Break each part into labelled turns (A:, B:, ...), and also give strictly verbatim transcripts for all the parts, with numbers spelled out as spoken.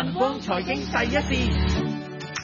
A: 晨光財經第一線。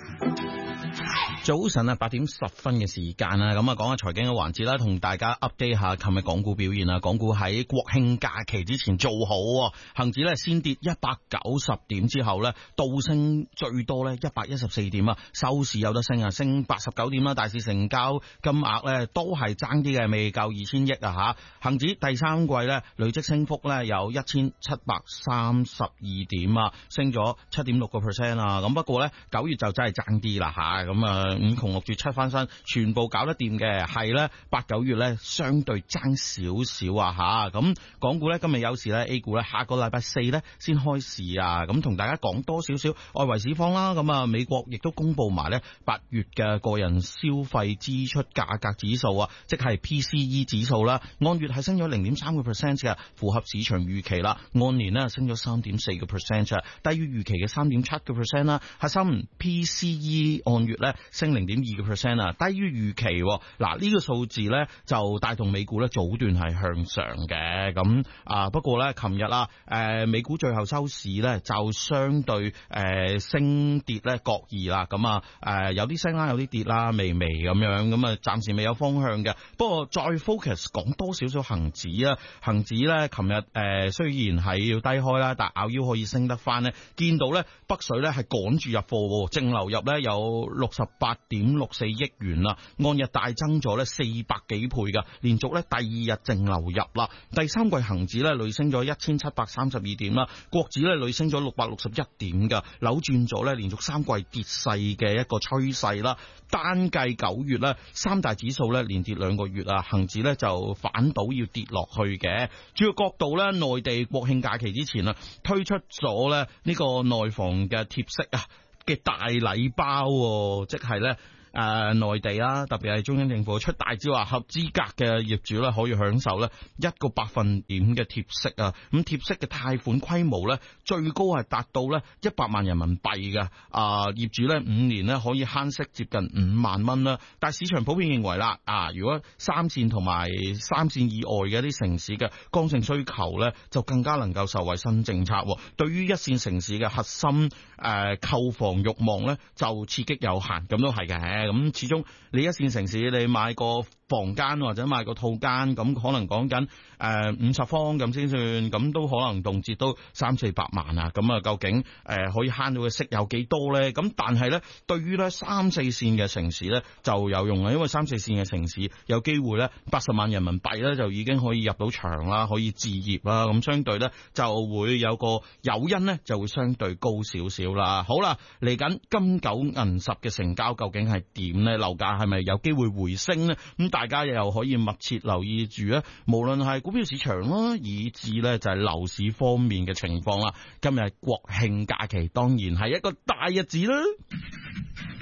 B: 早晨啊，八點十分嘅時間啊，咁啊講下財經嘅環節啦，同大家 update 下琴日港股表現啊。港股喺國慶假期之前做好，恒指咧先跌一百九十點之後咧，倒升最多咧一百一十四點啊，收市有得升啊，升八十九點啦。大市成交金額咧都係爭啲嘅，未夠二千億啊吓。恒指第三季咧累積升幅咧有一千七百三十二點啊，升咗七點六個 percent 啊。咁不過咧九月就真係爭啲啦吓，咁啊。五窮六絕七翻身，全部搞得掂嘅，係咧八九月咧相對爭少少啊吓，咁港股咧今日有市咧 A 股咧下個禮拜四咧先開市啊，咁同大家講多少少外圍市況啦，咁啊美國亦都公布埋咧八月嘅個人消費支出價格指數啊，即係 P C E 指數啦，按月係升咗零點三個 percent 嘅，符合市場預期啦，按年咧升咗三點四個 percent， 低於預期嘅三點七個 percent 啦，核心 P C E 按月咧升零點二個 percent 啊，低於預期。嗱呢個數字咧就帶動美股咧早段係向上嘅。咁啊不過咧，琴日啊誒美股最後收市咧就相對誒、呃、升跌咧各異啦。咁啊誒有啲升啦，有啲跌啦，微微咁樣。咁啊暫時未有方向嘅。不過再 focus 講多少少恒指啊，恒指咧琴日誒雖然係要低開啦，但拗腰可以升得翻咧。見到咧北水咧係趕住入貨，淨流入咧有六十八點六四億元啦，按日大增咗咧四百幾倍噶，連續咧第二日淨流入啦。第三季恒指咧累升咗一千七百三十二點啦，國指咧累升咗六百六十一點噶，扭轉咗咧連續三季跌勢嘅一個趨勢啦。單計九月咧，三大指數咧連跌兩個月啊，恒指咧就反倒要跌落去嘅。主要角度咧，內地國慶假期之前啊，推出咗咧呢個內房嘅貼息啊嘅大禮包，即係咧誒內地啦，特別係中央政府出大招，話合資格嘅業主咧可以享受咧一個百分點嘅貼息啊。咁貼息嘅貸款規模咧最高係達到咧一百萬人民幣嘅啊，業主咧五年咧可以慳息接近五萬蚊啦。但係市場普遍認為啦，啊如果三線同埋三線以外嘅一啲城市嘅剛性需求咧，就更加能夠受惠新政策。對於一線城市嘅核心誒、呃、購房慾望咧，就刺激有限，咁都係嘅。咁始終你一線城市你買個房間或者買個套間，咁可能講緊誒五十方咁先算，咁都可能動輒都三四百萬啊。咁啊，究竟誒、呃、可以慳到嘅息有幾多咧？咁但係咧，對於咧三四線嘅城市咧就有用啦，因為三四線嘅城市有機會咧八十萬人民幣咧就已經可以入到場啦，可以置業啦。咁相對咧就會有個誘因咧就會相對高少少啦。好啦，嚟緊金九銀十嘅成交究竟係點咧？樓價係咪有機會回升咧？咁大家又可以密切留意住啊，無論係股票市場啦，以至咧就係樓市方面嘅情況啦。今日國慶假期當然係一個大日子啦。